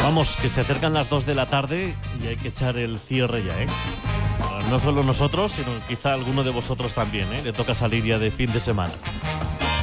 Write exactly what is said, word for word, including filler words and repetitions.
Vamos, que se acercan las dos de la tarde y hay que echar el cierre ya, ¿eh? No solo nosotros, sino quizá alguno de vosotros también, ¿eh? Le toca salir ya de fin de semana.